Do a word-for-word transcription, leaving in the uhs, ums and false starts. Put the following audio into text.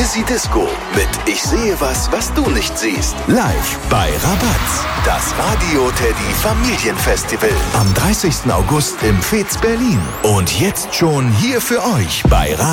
Izzy Disco mit Ich sehe was, was du nicht siehst. Live bei Rabatz. Das Radio Teddy Familienfestival am dreißigsten August im Fez Berlin. Und jetzt schon hier für euch bei Radio